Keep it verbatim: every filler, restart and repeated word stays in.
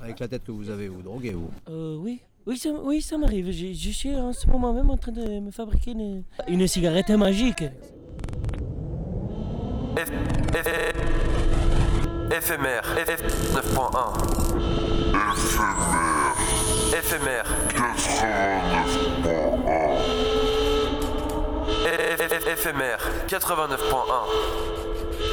Avec la tête que vous avez, vous droguez, vous? Euh, oui. Oui, ça, oui, ça m'arrive. Je, je suis en ce moment même en train de me fabriquer une, une cigarette magique. F, F, éphémère, F neuf point un. Éphémère. Éphémère quatre-vingt-neuf point un. Éphémère quatre-vingt-neuf point un.